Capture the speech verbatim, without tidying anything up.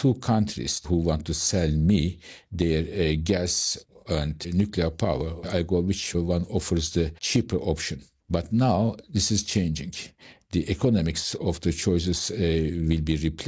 two countries who want to sell me their uh, gas and nuclear power. I go which one offers the cheaper option. But now this is changing. The economics of the choices uh, will be replaced.